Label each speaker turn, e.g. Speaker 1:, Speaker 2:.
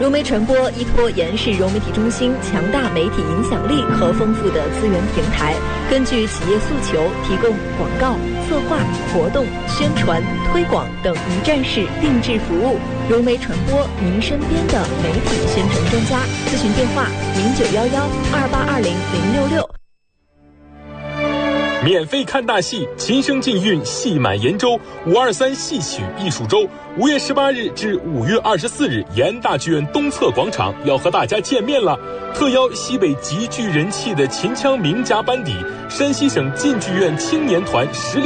Speaker 1: 融媒传播依托延世融媒体中心强大媒体影响力和丰富的资源平台，根据企业诉求提供广告、策划、活动、宣传、推广等一站式定制服务。融媒传播，您身边的媒体宣传专家。咨询电话0911282006。
Speaker 2: 免费看大戏，琴声禁韵，戏满延州523戏曲艺术周，5月18日至5月24日，延安大剧院东侧广场要和大家见面了。特邀西北极具人气的秦腔名家班底，山西省晋剧院青年团实力